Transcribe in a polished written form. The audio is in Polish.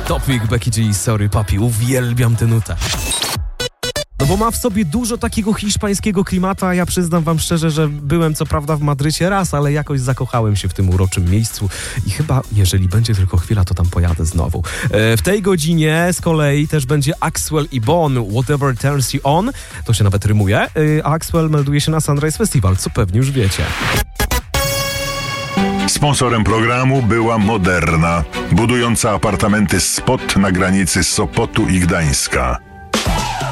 Topic, Becky G, Sorry Papi, uwielbiam tę nutę. No bo ma w sobie dużo takiego hiszpańskiego klimatu, a ja przyznam wam szczerze, że byłem co prawda w Madrycie raz, ale jakoś zakochałem się w tym uroczym miejscu i chyba, jeżeli będzie tylko chwila, to tam pojadę znowu. W tej godzinie z kolei też będzie Axwell i Bon, Whatever Turns You On, to się nawet rymuje, a Axwell melduje się na Sunrise Festival, co pewnie już wiecie. Sponsorem programu była Moderna, budująca apartamenty Spot na granicy Sopotu i Gdańska.